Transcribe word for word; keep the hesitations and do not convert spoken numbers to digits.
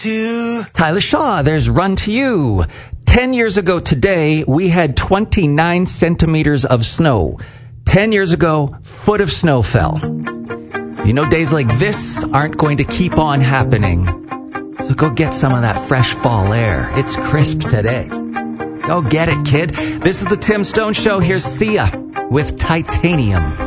two. Tyler Shaw, there's Run to You. Ten years ago today, we had twenty-nine centimeters of snow. Ten years ago, foot of snow fell. You know, days like this aren't going to keep on happening. So go get some of that fresh fall air. It's crisp today. Go get it, kid. This is the Tim Stone Show. Here's Sia with Titanium.